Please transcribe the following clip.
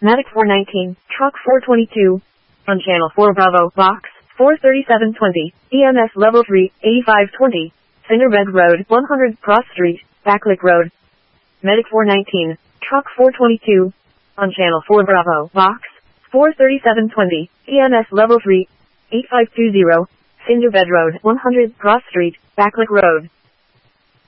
Medic 419, Truck 422. On Channel 4 Bravo, Box 43720, EMS Level 3, 8520. Cinderbed Road, 100 Cross Street, Backlick Road. Medic 419, Truck 422. On Channel 4 Bravo, Box 43720, EMS Level 3, 8520. Cinderbed Road, 100 Cross Street, Backlick Road.